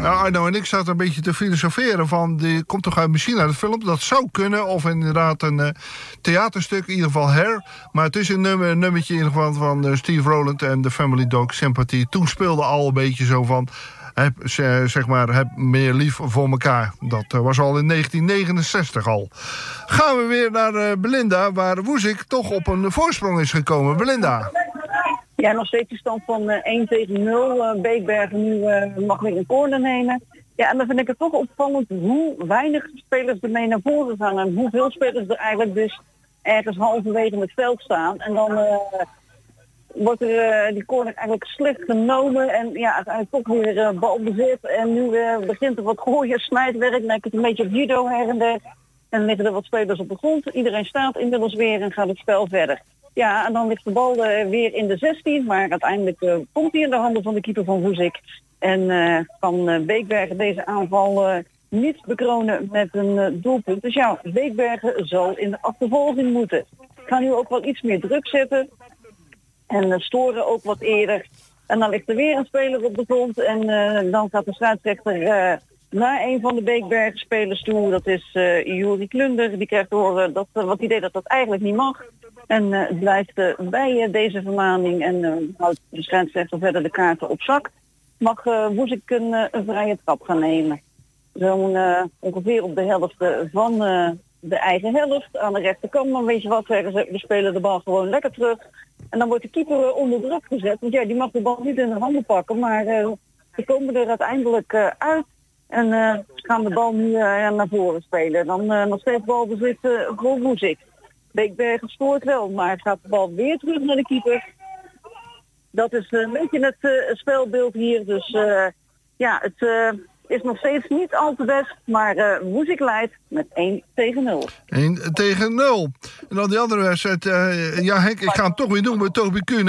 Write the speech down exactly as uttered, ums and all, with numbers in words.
Nou, Arno en ik zaten een beetje te filosoferen van... die komt toch uit misschien uit de film? Dat zou kunnen, of inderdaad een uh, theaterstuk, in ieder geval Hair. Maar het is een, nummer, een nummertje in ieder geval van uh, Steve Rowland en de Family Dog Sympathy. Toen speelde al een beetje zo van... Heb, zeg maar, heb meer lief voor elkaar. Dat uh, was al in negentien negenenzestig al. Gaan we weer naar uh, Belinda, waar Woezik toch op een voorsprong is gekomen. Belinda. Ja, nog steeds de stand van uh, één tegen nul. Uh, Beekbergen nu uh, mag weer een corner nemen. Ja, en dan vind ik het toch opvallend hoe weinig spelers ermee naar voren gaan. En hoeveel spelers er eigenlijk dus ergens halverwege het veld staan. En dan uh, wordt er uh, die corner eigenlijk slecht genomen. En ja, uiteindelijk toch weer uh, balbezit. En nu uh, begint er wat gooien, smijtwerk. Dan lijkt het een beetje op judo her en der. En dan liggen er wat spelers op de grond. Iedereen staat inmiddels weer en gaat het spel verder. Ja, en dan ligt de bal uh, weer in de zestien, maar uiteindelijk uh, komt hij in de handen van de keeper van Woezik. En uh, kan uh, Beekbergen deze aanval uh, niet bekronen met een uh, doelpunt. Dus ja, Beekbergen zal in de achtervolging moeten. Ik ga nu ook wel iets meer druk zetten en uh, storen ook wat eerder. En dan ligt er weer een speler op de grond en uh, dan gaat de scheidsrechter uh, naar een van de Beekbergen spelers toe. Dat is uh, Juri Klunder. Die krijgt te horen dat uh, wat idee dat dat eigenlijk niet mag. En uh, het blijft uh, bij uh, deze vermaning en uh, houdt de scheidsrechter verder de kaarten op zak. Mag uh, Woezik een, uh, een vrije trap gaan nemen. Zo'n uh, ongeveer op de helft uh, van uh, de eigen helft aan de rechterkant. Dan weet je wat, zeggen ze, we spelen de bal gewoon lekker terug. En dan wordt de keeper uh, onder druk gezet. Want ja, die mag de bal niet in de handen pakken. Maar uh, ze komen er uiteindelijk uh, uit. En uh, gaan de bal nu uh, naar voren spelen. Dan uh, nog steeds balbezit uh, voor Woezik. Beekbergen scoort wel, maar gaat de bal weer terug naar de keeper. Dat is een beetje het uh, spelbeeld hier. Dus uh, ja, het uh, is nog steeds niet al te best. Maar uh, Woezik leidt met één tegen nul. één tegen nul. En dan die andere wedstrijd. Uh, ja, Henk, ik ga hem toch weer doen met Toby Kuhn.